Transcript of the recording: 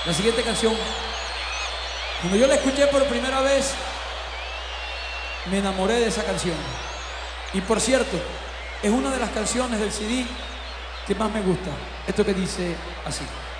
La siguiente canción, cuando yo la escuché por primera vez, me enamoré de esa canción. Y por cierto, es una de las canciones del CD que más me gusta. Esto que dice así.